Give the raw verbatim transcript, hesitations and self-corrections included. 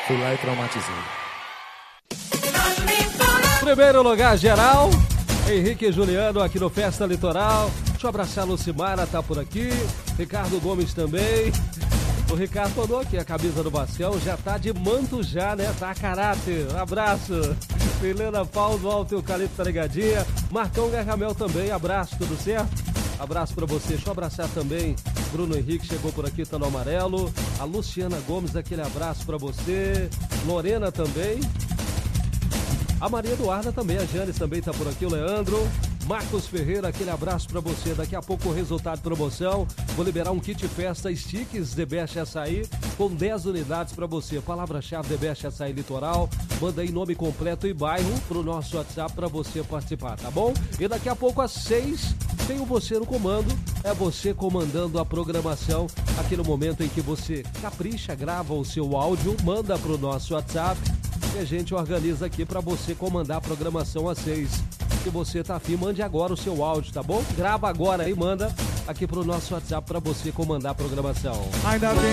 Fui lá e traumatizei. Primeiro lugar geral, Henrique e Juliano aqui no Festa Litoral. Deixa eu abraçar a Lucimara, tá por aqui. Ricardo Gomes também. O Ricardo mandou aqui a camisa do Bacião, já tá de manto já, né? Tá a caráter. Um abraço. Helena Paulo, Alto Eucalipto, tá ligadinha. Marcão Gargamel também, abraço, tudo certo? Abraço pra você. Deixa eu abraçar também Bruno Henrique, chegou por aqui, tá no amarelo. A Luciana Gomes, aquele abraço pra você. Lorena também. A Maria Eduarda também, a Jane também tá por aqui, o Leandro. Marcos Ferreira, aquele abraço pra você. Daqui a pouco o resultado de promoção. Vou liberar um kit festa Sticks The Best Açaí com dez unidades pra você. Palavra-chave The Best Açaí Litoral. Manda aí nome completo e bairro pro nosso WhatsApp pra você participar, tá bom? E daqui a pouco às seis tem o Você no Comando. É você comandando a programação aqui no momento em que você capricha, grava o seu áudio, manda pro nosso WhatsApp e a gente organiza aqui pra você comandar a programação às seis. Se você tá afim, mande agora o seu áudio, tá bom? Grava agora aí, manda aqui pro nosso WhatsApp pra você comandar a programação. Ainda bem.